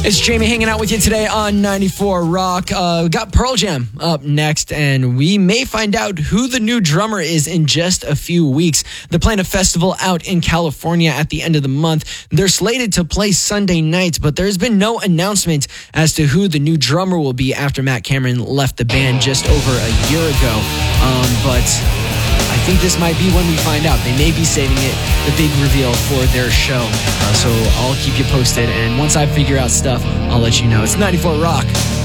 It's Jamie hanging out with you today on 94 Rock. We got Pearl Jam up next, and we may find out who the new drummer is in just a few weeks. They're playing a festival out in California at the end of the month. They're slated to play Sunday night, but there's been no announcement as to who the new drummer will be after Matt Cameron left the band just over a year ago. But I think this might be when we find out. They may be saving it, the big reveal, for their show. So I'll keep you posted, and once I figure out stuff, I'll let you know. It's 94 Rock.